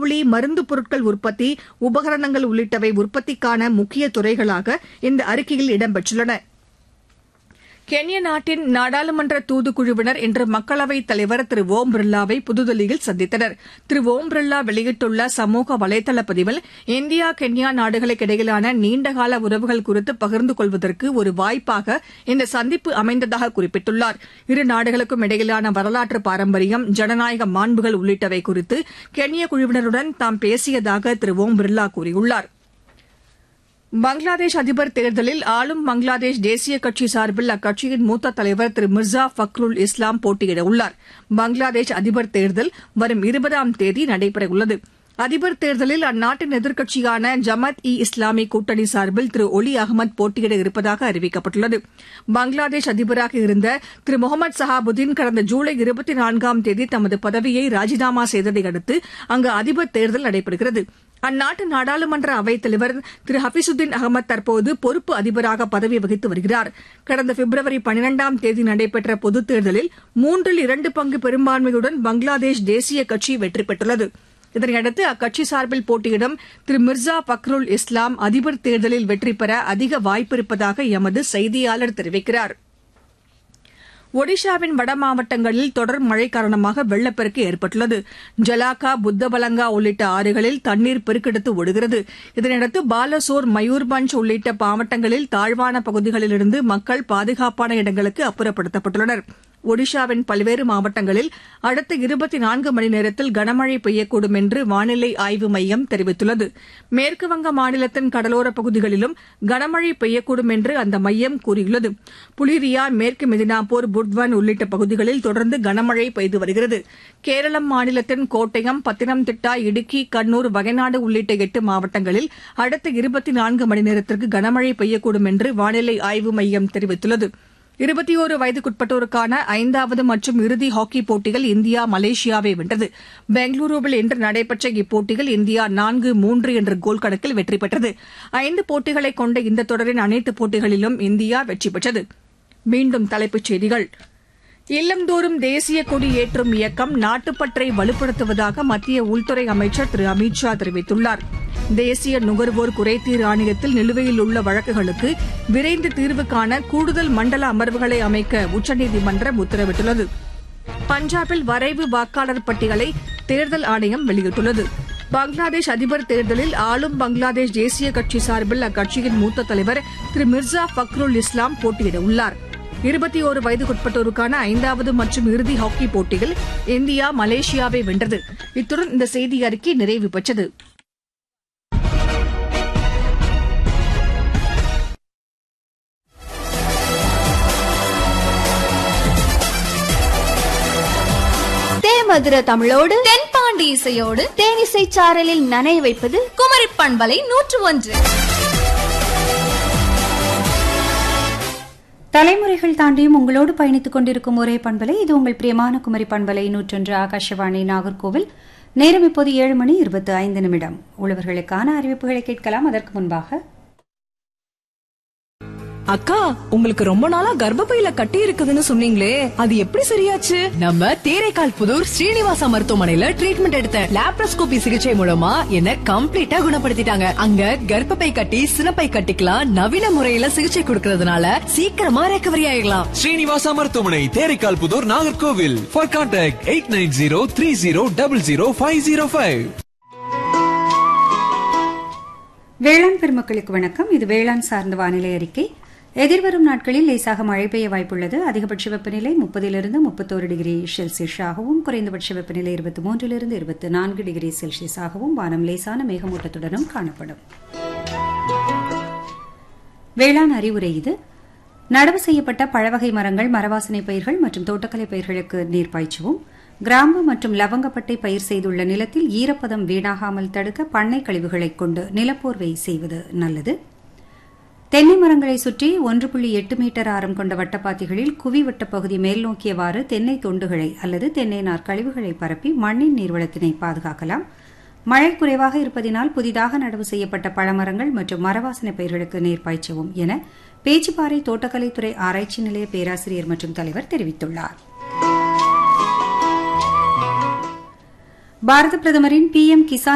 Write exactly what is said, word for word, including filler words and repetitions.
ஜவுளி, மருந்து பொருட்கள் உற்பத்தி, உபகரணங்கள் உள்ளிட்டவை உற்பத்திக்கான முக்கிய துறைகளாக இந்த அறிக்கையில் இடம்பெற்றுள்ளன. கென்யா நாட்டின் நாடாளுமன்ற தூதுக்குழுவினர் இன்று மக்களவைத் தலைவர் திரு ஓம் பிர்லாவை புதுதில்லியில் சந்தித்தனர். திரு ஓம் பிர்லா வெளியிட்டுள்ள சமூக வலைதள பதிவில் இந்தியா கென்யா நாடுகளுக்கு இடையிலான நீண்டகால உறவுகள் குறித்து பகிர்ந்து கொள்வதற்கு ஒரு வாய்ப்பாக இந்த சந்திப்பு அமைந்ததாக குறிப்பிட்டுள்ளார். இரு நாடுகளுக்கும் இடையிலான வரலாற்று பாரம்பரியம், ஜனநாயக மாண்புகள் உள்ளிட்டவை குறித்து கென்யா குழுவினருடன் தாம் பேசியதாக திரு ஓம் பிர்லா கூறியுள்ளார். பங்களாதேஷ் அதிபர் தேர்தலில் ஆளும் பங்களாதேஷ் தேசிய கட்சி சார்பில் அக்கட்சியின் மூத்த தலைவர் திரு மிர்சா ஃபக்ருல் இஸ்லாம் போட்டியிடவுள்ளார். பங்களாதேஷ் அதிபர் தேர்தல் வரும் இருபதாம் தேதி நடைபெறவுள்ளது. அதிபர் தேர்தலில் அந்நாட்டின் எதிர்க்கட்சியான ஜமாத் இ இஸ்லாமி கூட்டணி சார்பில் திரு ஒலி அகமது போட்டியிட இருப்பதாக அறிவிக்கப்பட்டுள்ளது. பங்களாதேஷ் அதிபராக இருந்த திரு முகமது சஹாபுதீன் கடந்த ஜூலை இருபத்தி நான்காம் தேதி தமது பதவியை ராஜினாமா செய்ததை அடுத்து அங்கு அதிபர் தேர்தல் நடைபெறுகிறது. அந்நாட்டு நாடாளுமன்ற அவைத் தலைவர் திரு ஹபீசுதீன் அகமது தற்போது பொறுப்பு அதிபராக பதவி வகித்து வருகிறார். கடந்த பிப்ரவரி பனிரெண்டாம் தேதி நடைபெற்ற பொதுத் தேர்தலில் மூன்றில் இரண்டு பங்கு பெரும்பான்மையுடன் பங்களாதேஷ் தேசிய கட்சி வெற்றி பெற்றுள்ளது. இதனையடுத்து அக்கட்சி சார்பில் போட்டியிடும் திரு மிர்சா ஃபக்ருல் இஸ்லாம் அதிபர் தேர்தலில் வெற்றி பெற அதிக வாய்ப்பிருப்பதாக எமது செய்தியாளர் தெரிவிக்கிறார். ஒடிஷாவின் வட மாவட்டங்களில் தொடர் மழை காரணமாக வெள்ளப்பெருக்கு ஏற்பட்டுள்ளது. ஜலாக்கா, புத்தபலங்கா உள்ளிட்ட ஆறுகளில் தண்ணீர் பெருக்கெடுத்து ஒடுகிறது. இதனையடுத்து பாலசோர், மயூர்பஞ்ச் உள்ளிட்ட மாவட்டங்களில் தாழ்வான பகுதிகளிலிருந்து மக்கள் பாதுகாப்பான இடங்களுக்கு அப்புறப்படுத்தப்பட்டுள்ளனர். ஒடிஷாவின் பல்வேறு மாவட்டங்களில் அடுத்த இருபத்தி நான்கு மணி நேரத்தில் கனமழை பெய்யக்கூடும் என்று வானிலை ஆய்வு மையம் தெரிவித்துள்ளது. மேற்குவங்க மாநிலத்தின் கடலோரப் பகுதிகளிலும் கனமழை பெய்யக்கூடும் என்று அந்த மையம் கூறியுள்ளது. புலிரியா, மேற்கு மெதினாப்பூர், புர்த்வன் உள்ளிட்ட பகுதிகளில் தொடர்ந்து கனமழை பெய்து வருகிறது. கேரளம் மாநிலத்தின் கோட்டயம், பத்தனம்திட்டா, இடுக்கி, கண்ணூர், வயநாடு உள்ளிட்ட எட்டு மாவட்டங்களில் அடுத்த இருபத்தி நான்கு மணி நேரத்திற்கு கனமழை பெய்யக்கூடும் என்று வானிலை ஆய்வு மையம் தெரிவித்துள்ளது. இருபத்தி ஒன்று வயதுக்குட்பட்டோருக்கான ஐந்தாவது மற்றும் இறுதி ஹாக்கி போட்டியில் இந்தியா மலேசியாவை வென்றது. பெங்களூருவில் இன்று நடைபெற்ற இப்போட்டியில் இந்தியா நான்கு மூன்று என்ற கோல் கணக்கில் வெற்றி பெற்றது. ஐந்து போட்டிகளை கொண்ட இந்த தொடரின் அனைத்து போட்டிகளிலும் இந்தியா வெற்றி பெற்றது. மீண்டும் தலைப்புச் செய்திகள். இல்லந்தோறும் தேசிய கொடி ஏற்றும் இயக்கம் நாட்டுப்பற்றை வலுப்படுத்துவதாக மத்திய உள்துறை அமைச்சர் திரு அமித் ஷா தெரிவித்துள்ளார். தேசிய நுகர்வோர் குறைதீர் ஆணையத்தில் நிலுவையில் உள்ள வழக்குகளுக்கு விரைந்து தீர்வு காண கூடுதல் மண்டல அமர்வுகளை அமைக்க உச்சநீதிமன்றம் உத்தரவிட்டுள்ளது. பஞ்சாபில் வரைவு வாக்காளர் பட்டியலை தேர்தல் ஆணையம் வெளியிட்டுள்ளது. பங்களாதேஷ் அதிபர் தேர்தலில் ஆளும் பங்களாதேஷ் தேசிய கட்சி சார்பில் அக்கட்சியின் மூத்த தலைவர் திரு மிர்சா ஃபக்ருல் இஸ்லாம் போட்டியிடவுள்ளார். இருபத்தி ஒரு வயதுக்குட்பட்டோருக்கான ஐந்தாவது மற்றும் இறுதி ஹாக்கி போட்டியில் இந்தியா மலேசியாவை வென்றது. இத்துடன் இந்த செய்தி அறிக்கை நிறைவு பெற்றது. மதுர தமிழோடு தென்பாண்டி இசையோடு தேனிசை சாரலில் நனைய வைப்பது குமரி பண்பலை நூற்று ஒன்று. தலைமுறைகள் தாண்டியும் உங்களோடு பயணித்துக் கொண்டிருக்கும் ஒரே பண்பலை இது உங்கள் பிரியமான குமரி பண்பலை நூற்றொன்று. ஆகாஷவாணி நாகர்கோவில். நேரம் இப்போது ஏழு மணி இருபத்தி ஐந்து நிமிடம். உழவர்களுக்கான அறிவிப்புகளை கேட்கலாம். அதற்கு முன்பாக அக்கா, உங்களுக்கு ரொம்ப நாளா கர்ப்பப்பையில கட்டி இருக்குதுன்னு சொன்னீங்களே, அது எப்படி சரியாச்சு? நம்ம தேரைக்கால் புதூர் ஸ்ரீனிவாசா மருத்துவமனையில ட்ரீட்மெண்ட் எடுத்த லாப்ரோஸ்கோபி சிகிச்சை மூலமா என்ன கம்ப்ளீட்டா குணப்படுத்திட்டாங்க. அங்க கர்ப்பப்பை கட்டி, சினப்பை கட்டிக்கலாம் நவீன முறையில சிகிச்சை கொடுக்கறதுனால சீக்கிரமா ரெக்கவரி ஆயிடலாம். ஸ்ரீனிவாசா மருத்துவமனை, Theraikkal Pudur, Nagercoil. For contact eight nine zero three zero double zero five zero five. வேளாண் பெருமக்களுக்கு வணக்கம். இது வேளாண் சார்ந்த வானிலை அறிக்கை. எதிர்வரும் நாட்களில் லேசாக மழை பெய்ய வாய்ப்புள்ளது. அதிகபட்ச வெப்பநிலை முப்பதிலிருந்து முப்பத்தோரு டிகிரி செல்சியஸாகவும், குறைந்தபட்ச வெப்பநிலை இருபத்தி மூன்றிலிருந்து இருபத்தி நான்கு டிகிரி செல்சியஸாகவும், வானம் லேசான மேகமூட்டத்துடனும் காணப்படும். வேளாண் அறிவுரை இது. நடவு செய்யப்பட்ட பழவகை மரங்கள், மரவாசனை பயிர்கள் மற்றும் தோட்டக்கலை பயிர்களுக்கு நீர் பாய்ச்சவும். கிராம்பு மற்றும் லவங்கப்பட்டை பயிர் செய்துள்ள நிலத்தில் ஈரப்பதம் வீணாகாமல் தடுக்க பண்ணை கழிவுகளைக் கொண்டு நிலப்போர்வை செய்வது நல்லது. தென்னை மரங்களை சுற்றி ஒன்று புள்ளி எட்டு மீட்டர் ஆரம் கொண்ட வட்டப்பாத்திகளில் குவி வட்டப்பகுதி மேல் நோக்கியவாறு தென்னை தொண்டுகளை அல்லது தென்னை நார் கழிவுகளை பரப்பி மண்ணின் நீர்வளத்தினை பாதுகாக்கலாம். மழை குறைவாக இருப்பதினால் புதிதாக நடவு செய்யப்பட்ட பழமரங்கள் மற்றும் மரவாசனை பயிர்களுக்கு நீர் பாய்ச்சவும் என பேச்சிப்பாறை தோட்டக்கலைத்துறை ஆராய்ச்சி நிலைய பேராசிரியர் மற்றும் தலைவர் தெரிவித்துள்ளார். பாரத பிரதமரின் பி எம் கிசான்